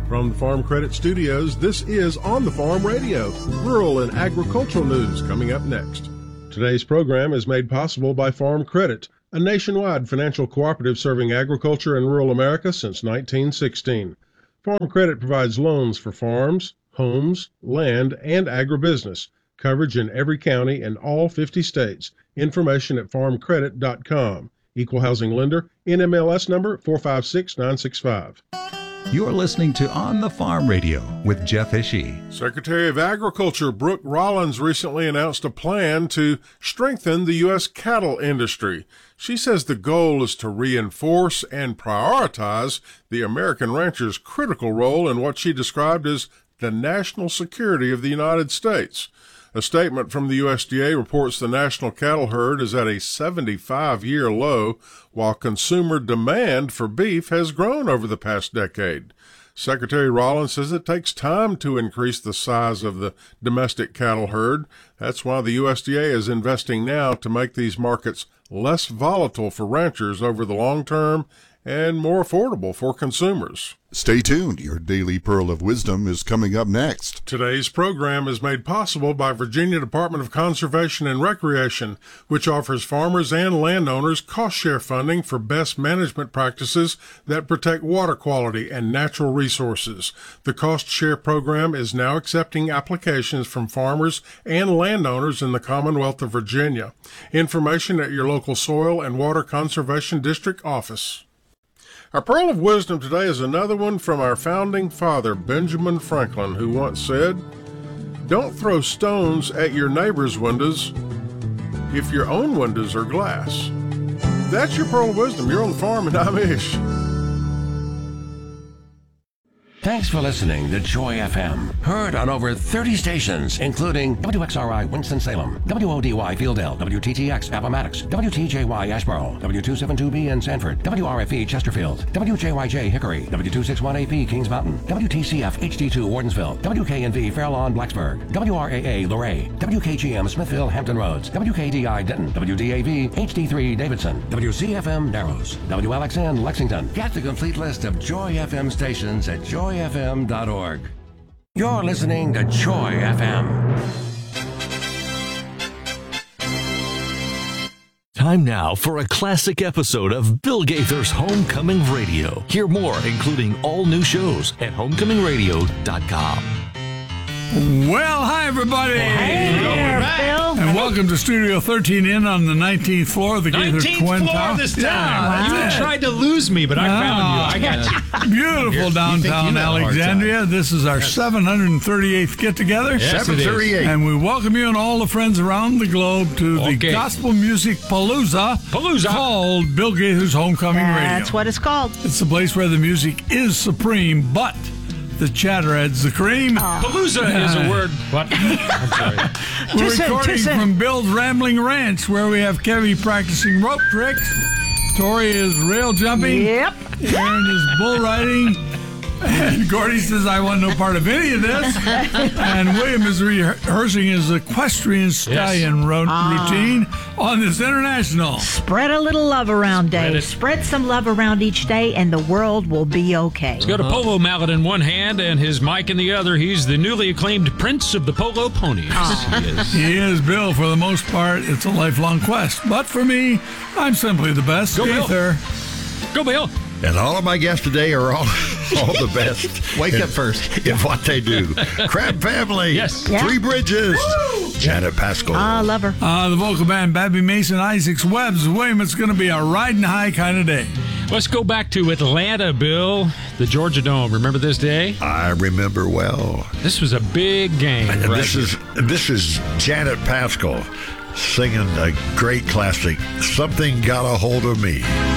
From the Farm Credit Studios, this is On the Farm Radio, rural and agricultural news coming up next. Today's program is made possible by Farm Credit, a nationwide financial cooperative serving agriculture and rural America since 1916. Farm Credit provides loans for farms, homes, land, and agribusiness. Coverage in every county in all 50 states. Information at farmcredit.com. Equal housing lender, NMLS number 456965. You're listening to On the Farm Radio with Jeff Ishii. Secretary of Agriculture Brooke Rollins recently announced a plan to strengthen the U.S. cattle industry. She says the goal is to reinforce and prioritize the American rancher's critical role in what she described as the national security of the United States. A statement from the USDA reports the national cattle herd is at a 75-year low, while consumer demand for beef has grown over the past decade. Secretary Rollins says it takes time to increase the size of the domestic cattle herd. That's why the USDA is investing now to make these markets less volatile for ranchers over the long term and more affordable for consumers. Stay tuned. Your Daily Pearl of Wisdom is coming up next. Today's program is made possible by Virginia Department of Conservation and Recreation, which offers farmers and landowners cost-share funding for best management practices that protect water quality and natural resources. The cost-share program is now accepting applications from farmers and landowners in the Commonwealth of Virginia. Information at your local Soil and Water Conservation District office. Our Pearl of Wisdom today is another one from our founding father, Benjamin Franklin, who once said, "Don't throw stones at your neighbor's windows if your own windows are glass." That's your Pearl of Wisdom. You're on the farm, and I'm Ish. Thanks for listening to Joy FM. Heard on over 30 stations, including WXRI Winston-Salem, WODY Fieldale, WTTX Appomattox, WTJY Asheboro, W272B in Sanford, WRFE Chesterfield, WJYJ Hickory, W261AP Kings Mountain, WTCF HD2 Wardensville, WKNV Fairlawn Blacksburg, WRAA Luray, WKGM Smithville Hampton Roads, WKDI Denton, WDAV HD3 Davidson, WCFM Narrows, WLXN Lexington. Get the complete list of Joy FM stations at joyfm.org. You're listening to Joy FM. Time now for a classic episode of Bill Gaither's Homecoming Radio. Hear more, including all new shows at homecomingradio.com. Well, hi, everybody. Hey there, Bill. And welcome to Studio 13 in on the 19th floor of the Gaither 19th Twin floor Tower. this time. Yeah, You tried to lose me, but I found you. I got you. Beautiful downtown Alexandria. This is our 738th get-together. Yes, 738. And we welcome you and all the friends around the globe to the Gospel Music Palooza called Bill Gaither's Homecoming Radio. That's what it's called. It's the place where the music is supreme, but the chatter adds the cream. Palooza is a word. What? I'm sorry. We're recording from Bill's Rambling Ranch, where we have Kevy practicing rope tricks. Tori is rail jumping. Yep. Aaron is bull riding. And Gordy says, I want no part of any of this. And William is rehearsing his equestrian stallion routine on this international. Spread a little love around, Dave. Spread some love around each day, and the world will be okay. He's got a polo mallet in one hand and his mic in the other. He's the newly acclaimed Prince of the Polo Ponies. He is, Bill. For the most part, it's a lifelong quest. But for me, I'm simply the best. Go, Bill. Go, Bill. And all of my guests today are all the best. Wake up first. In what they do. Crab Family. Yes. Yeah. Three Bridges. Janet Pascal. Love her. The vocal band, Babby Mason, Isaacs, Webbs. William, it's going to be a riding high kind of day. Let's go back to Atlanta, Bill. The Georgia Dome. Remember this day? I remember well. This was a big game. And this is Janet Pascal singing a great classic, Something Got a Hold of Me.